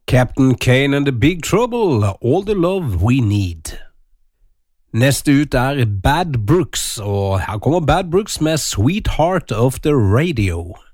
Captain Kane and the Big Trouble, All the Love We Need. Neste ut Bad Brooks, og her kommer Bad Brooks med Sweetheart of the Radio.